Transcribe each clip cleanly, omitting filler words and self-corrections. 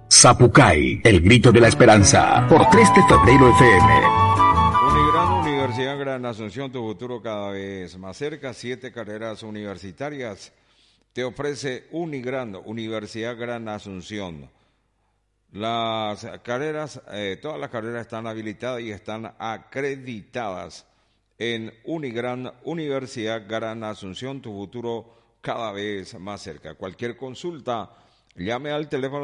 Zapucay, el grito de la esperanza, por 3 de febrero FM. Unigran, Universidad Gran Asunción, tu futuro cada vez más cerca. 7 carreras universitarias te ofrece Unigran, Universidad Gran Asunción. Las carreras, todas las carreras están habilitadas y están acreditadas en Unigran, Universidad Gran Asunción, tu futuro cada vez más cerca. Cualquier consulta, llame al teléfono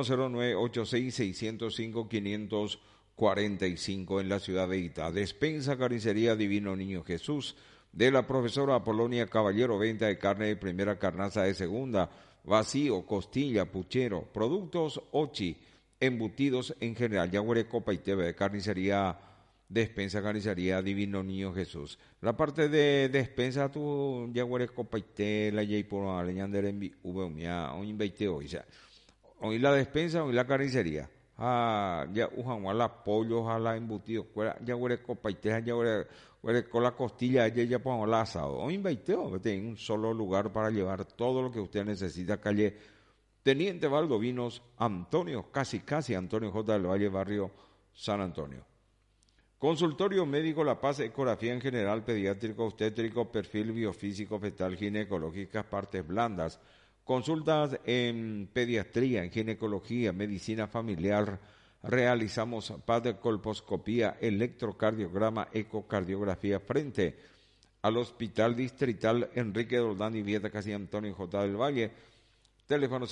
0986-605-545 en la ciudad de Itá. Despensa Carnicería Divino Niño Jesús, de la profesora Apolonia Caballero, venta de carne de primera, carnaza de segunda, vacío, costilla, puchero, productos Ochi, embutidos en general, Yaguare Copa y TV de carnicería, despensa carnicería Divino Niño Jesús. La parte de despensa tu Yaguare Copa y TV, la Yay por la leñandera en Ubeumia, hoy inveite hoy, hoy la despensa, hoy la carnicería. Ya ujan a la pollo, a la embutido, Yaguare Copa y TV, Yaguare con la costilla, ya pongo el asado. Hoy inveite hoy, en un solo lugar para llevar todo lo que usted necesita, calle Teniente Valdovinos, Antonio, casi Antonio J. del Valle, barrio San Antonio. Consultorio médico La Paz, ecografía en general, pediátrico, obstétrico, perfil biofísico, fetal, ginecológicas, partes blandas. Consultas en pediatría, en ginecología, medicina familiar. Realizamos colposcopía, electrocardiograma, ecocardiografía frente al Hospital Distrital Enrique Doldán y Vieta, casi Antonio J. del Valle. Teléfono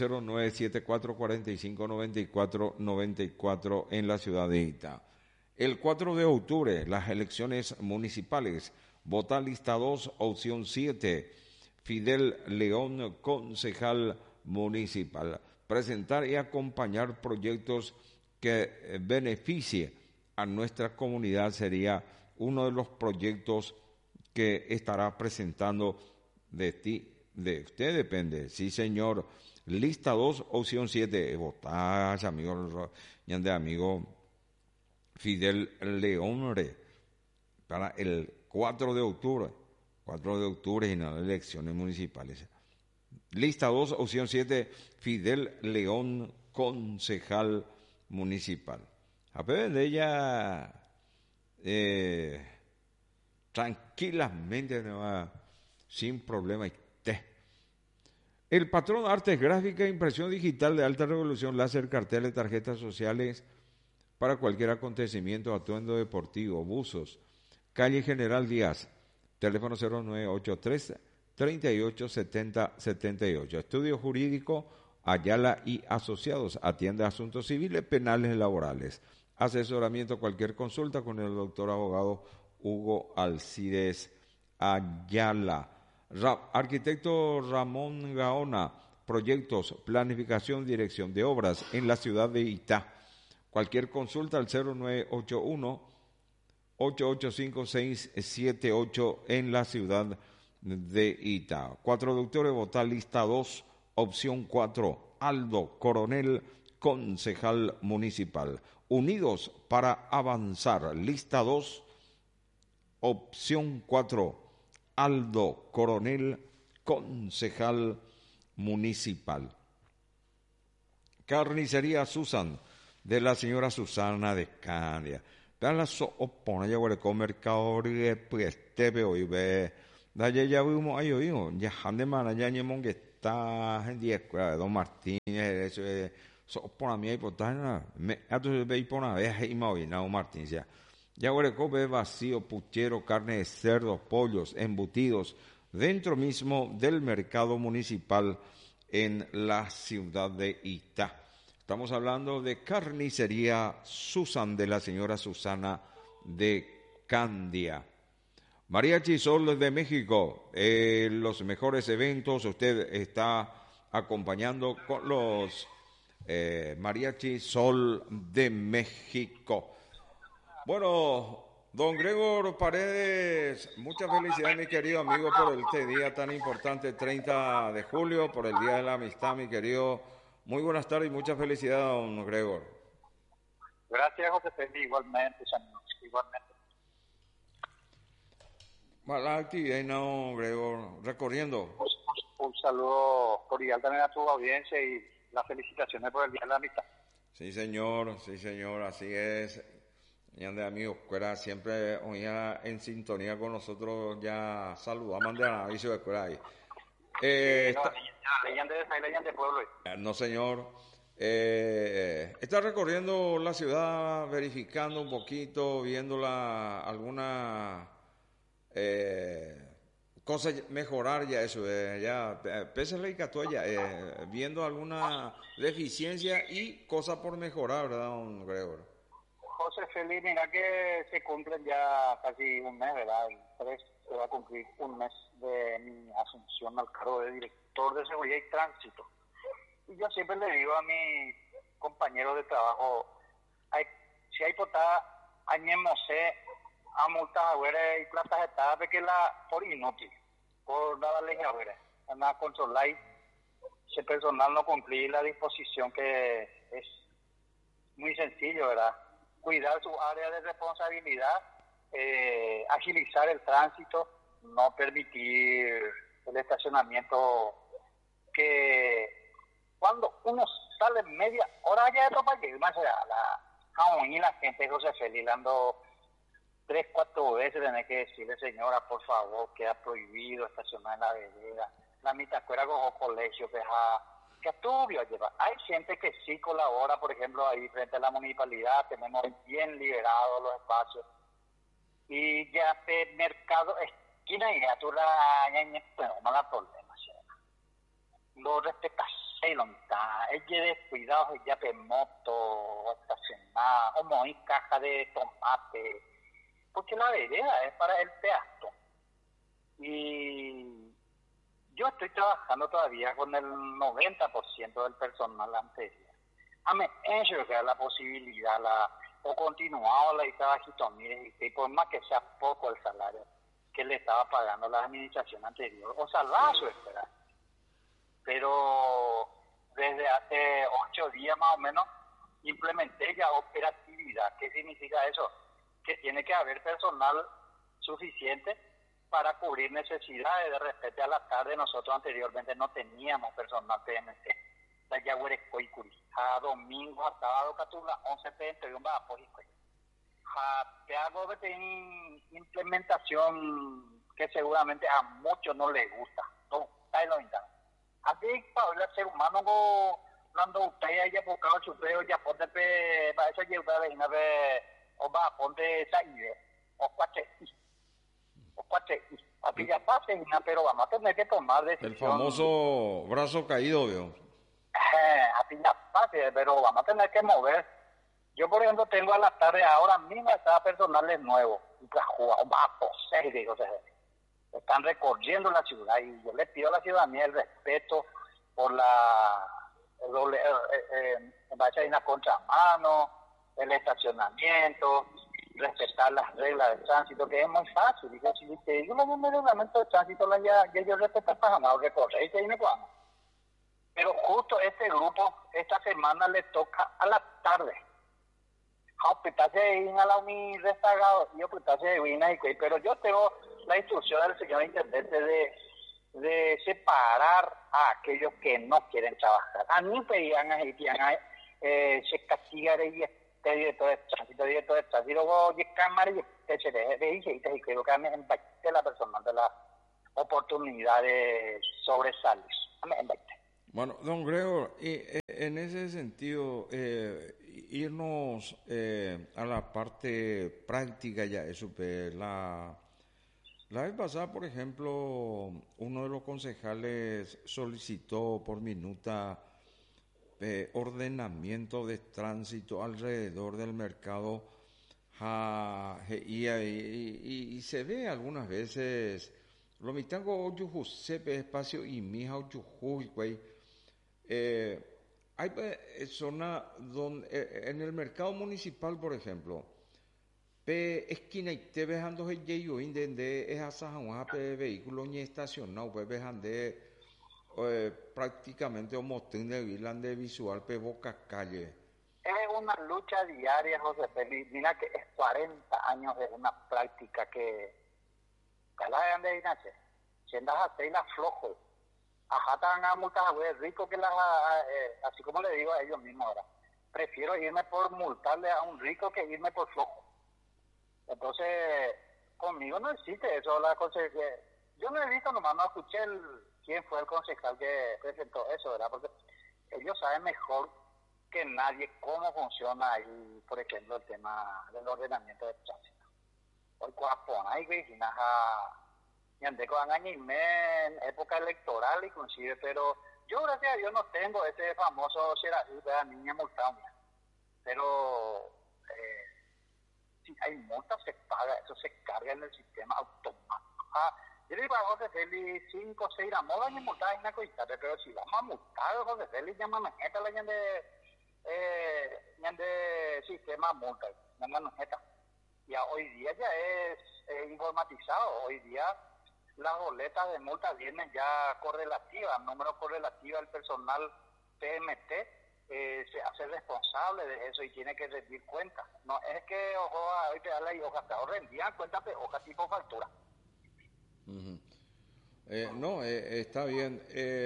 0974-4594-94 en la ciudad de Itá. El 4 de octubre, las elecciones municipales. Vota lista 2, opción 7. Fidel León, concejal municipal. Presentar y acompañar proyectos que beneficie a nuestra comunidad sería uno de los proyectos que estará presentando de ti. De usted depende, sí señor. Lista 2, opción 7, votar, amigo Fidel León, para el 4 de octubre y no elecciones municipales. Lista 2, opción 7, Fidel León, concejal municipal. A ver de ella, tranquilamente, sin problema. El patrón Artes Gráficas, impresión digital de alta resolución, láser, carteles, tarjetas sociales para cualquier acontecimiento, atuendo deportivo, buzos. Calle General Díaz, teléfono 0983-387078. Estudio Jurídico Ayala y Asociados, atiende asuntos civiles, penales, laborales. Asesoramiento, cualquier consulta con el doctor abogado Hugo Alcides Ayala. Arquitecto Ramón Gaona, proyectos, planificación, dirección de obras en la ciudad de Itá. Cualquier consulta al 0981-885-678 en la ciudad de Itá. 4 de octubre, votar lista 2, opción 4, Aldo Coronel, concejal municipal. Unidos para avanzar, lista 2, opción 4, Aldo Coronel, concejal municipal. Carnicería Susan, de la señora Susana de Candia. Vean la opona ya huele con mercado pues te veo y ve. Da ya vimos ahí oído, ya hande mana ya ñemon que está en 10 de Don Martínez, eso es opona mía y por tal, me ato ve y pona ve y mau y Don Martínez ya. Yaguareco ve vacío, puchero, carne de cerdo, pollos, embutidos, dentro mismo del mercado municipal en la ciudad de Itá. Estamos hablando de Carnicería Susan, de la señora Susana de Candia. Mariachi Sol de México, los mejores eventos, usted está acompañando con los Mariachi Sol de México. Bueno, don Gregor Paredes, muchas felicidades, mi querido amigo, por este día tan importante, 30 de julio, por el Día de la Amistad, mi querido. Muy buenas tardes y muchas felicidades, don Gregor. Gracias, José Félix, igualmente, igualmente. La actividad, no, Gregor, recorriendo. Un saludo cordial también a tu audiencia y las felicitaciones por el Día de la Amistad. sí señor, así es. Ñande amigos, Cuera siempre oía en sintonía con nosotros, ya saludamos de aviso de Cuera ahí. Leyenda de esa leyenda de pueblo. No señor, está recorriendo la ciudad, verificando un poquito, viendo alguna cosa mejorar ya eso, ya pese a la catoya, viendo alguna deficiencia y cosa por mejorar, ¿verdad, don Gregorio? José Félix, mira que se cumplen ya casi un mes, ¿verdad? El 3 se va a cumplir un mes de mi asunción al cargo de director de seguridad y tránsito. Y yo siempre le digo a mis compañeros de trabajo, si hay potada, añemosé a multas agüeras y platas estadas, porque por inútil, por la ley agüera, a controlar ese personal no cumplir la disposición que es muy sencillo, ¿verdad? Cuidar su área de responsabilidad, agilizar el tránsito, no permitir el estacionamiento, que cuando uno sale media hora ya de topa que más y la gente José Félix dando 3, 4 veces tenés que decirle, señora, por favor, queda prohibido estacionar en la vereda, la mitad fuera con colegio, que estudio lleva. Hay gente que sí colabora, por ejemplo, ahí frente a la municipalidad, tenemos bien liberados los espacios, y ya de mercado, esquina y ya tú bueno, no da problema, lo respetas, lo mitad, ella descuidado, ella de moto, estacionada, o muy caja de tomate, porque la vereda es para el peatón. Y yo estoy trabajando todavía con el 90% del personal anterior. Me he la posibilidad, o continuado la bajito, mire, y por más que sea poco el salario que le estaba pagando la administración anterior, o salvar su esperanza. Pero desde hace 8 días más o menos implementé ya operatividad. ¿Qué significa eso? Que tiene que haber personal suficiente para cubrir necesidades. De repente a la tarde nosotros anteriormente no teníamos personal PMT. La Yaguerecoicuri. A domingo, a sábado, catula, 11 PM, y un bapojico. Te hago que tiene implementación que seguramente a muchos no les gusta. No, está lo intento. Así para el ser humano, cuando usted haya buscado su peo, ya ponte para eso lleva la o va a ponte esa idea, o cuate, a ti ya pase, pero vamos a tener que tomar decisión. El famoso brazo caído, veo. A ti ya pase, pero vamos a tener que mover. Yo, por ejemplo, tengo a la tarde ahora mismo estaba personales nuevos, y va a poseer, digo, están recorriendo la ciudad, y yo le pido a la ciudadanía el respeto por la contramano, el estacionamiento, respetar las reglas de tránsito, que es muy fácil. Digo, si te digo un reglamento de tránsito, ya yo respeto para no recorrer y te dime cuándo. Pero justo este grupo, esta semana le toca a la tarde. A la unirrestagado, pero yo tengo la instrucción del señor intendente de separar a aquellos que no quieren trabajar. A mí pedían se castigaré y director de tránsito, luego cámara y creo que me impacté la persona de la oportunidad de sobresalir. Bueno, don Gregor, en ese sentido, irnos a la parte práctica ya, eso, la vez pasada, por ejemplo, uno de los concejales solicitó por minuta ordenamiento de tránsito alrededor del mercado y se ve algunas veces lo mitango oyuju sepe espacio y mija oyuju güey. Hay zona donde en el mercado municipal, por ejemplo, esquina y te dejando el yeyo indende es asa un vehículo ni estacionado pues dejande prácticamente como de de visual pe boca calle. Es una lucha diaria, José Félix. Mira que es 40 años de una práctica que la de Ignacio, si andas a hacer la flojo, ajá, tan a multas rico que las así como le digo a ellos mismos ahora, prefiero irme por multarle a un rico que irme por flojo. Entonces, conmigo no existe eso. Yo no he visto nomás, no escuché quién fue el concejal que presentó eso, ¿verdad? Porque ellos saben mejor que nadie cómo funciona ahí, por ejemplo, el tema del ordenamiento de tránsito. Hoy cuando hay vecinas Ñandeco van en época electoral inclusive, pero yo gracias a Dios no tengo ese famoso la niña multada, pero si hay multas se paga, eso se carga en el sistema automático. Yo le digo a José Félix 5 o 6 moda y multar en la coistate, pero si vamos a multar a José Félix llama majeta la de sistema multa, llama majeta. Ya hoy día ya es informatizado, hoy día las boletas de multa vienen ya correlativas, número correlativo al personal PMT se hace responsable de eso y tiene que rendir cuenta. No es que hoy te da la hoja, te rendían cuenta de hoja tipo factura. Uh-huh. No, está bien.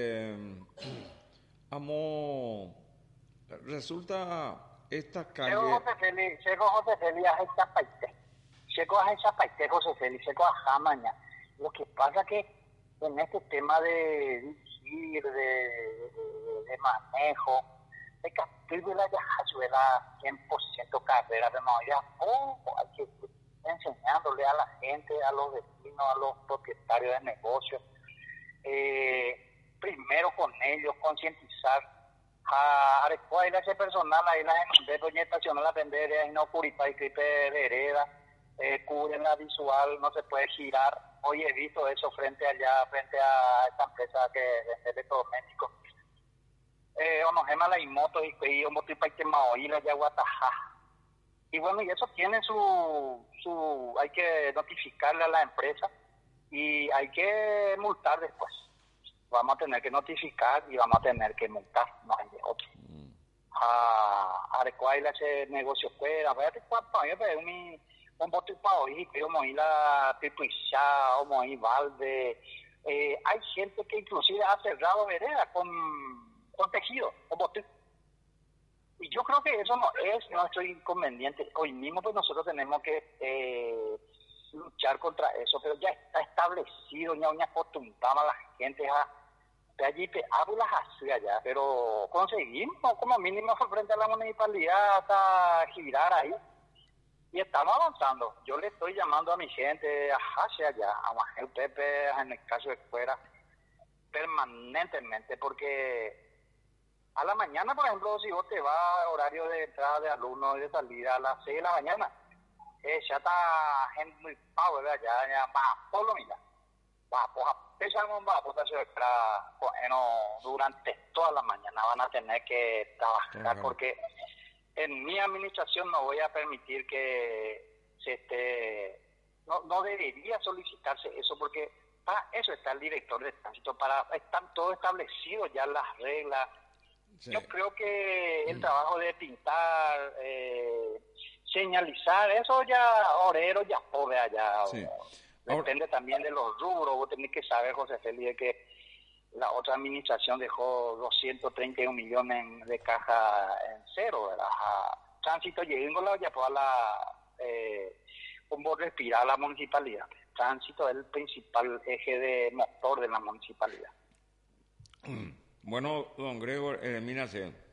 Resulta esta calle... Checo José Félix a esa paite, José Félix, checo a Jamaña. Lo que pasa que en este tema de dirigir, de manejo, de Castillo la Yajazuela 100% carrera, de manera poco hay que ir enseñándole a la gente, a los vecinos, a los propietarios de negocios, primero con ellos, concientizar a ese personal, ahí la gente, doña estacional, aprender, ahí no curipá y cripe de hereda, cubren la visual, no se puede girar. Hoy he visto eso frente a esta empresa que vende electrodomésticos. Onojema y motos y un motipa y que maoíla ya guatajá. Y bueno, y eso tiene hay que notificarle a la empresa y hay que multar después. Vamos a tener que notificar y vamos a tener que multar, no hay de otro. Adecuar ese negocio fuera, fíjate cuánto años un bote para hoy, pero como la Pipuizá, como Valde, hay gente que inclusive ha cerrado vereda con tejido, con bote. Y yo creo que eso no es nuestro inconveniente. Hoy mismo pues nosotros tenemos que luchar contra eso, pero ya está establecido, ya acostumbramos a la gente de allí te hablas así allá, pero conseguimos como mínimo frente a la municipalidad hasta girar ahí. Y estamos avanzando. Yo le estoy llamando a mi gente hacia allá, a Ángel Pepe, en el caso de fuera, permanentemente, porque a la mañana, por ejemplo, si vos te vas a horario de entrada de alumnos y de salida a las 6 de la mañana, ya está gente muy pavo, ¿verdad? Ya va, por lo mira. Va, pues durante toda la mañana van a tener que trabajar, porque en mi administración no voy a permitir que no debería solicitarse eso, porque para eso está el director de tránsito, están todo establecido ya las reglas. Sí. Yo creo que el trabajo de pintar, señalizar, eso ya orero ya pobre allá. Sí. Depende también de los rubros. Vos tenés que saber, José Félix, que la otra administración dejó 231 millones de caja en cero, ¿verdad? Tránsito llegó ya toda como respirar a la municipalidad. Tránsito es el principal eje de motor de la municipalidad. Bueno, don Gregor, mírase,